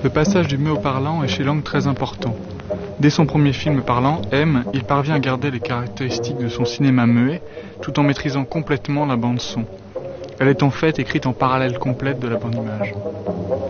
Le passage du muet au parlant est chez Lang très important. Dès son premier film parlant, M, il parvient à garder les caractéristiques de son cinéma muet, tout en maîtrisant complètement la bande-son. Elle est en fait écrite en parallèle complète de la bande-image.